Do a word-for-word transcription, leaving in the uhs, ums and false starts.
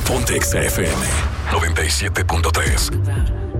Ponte Exa F M noventa y siete punto tres.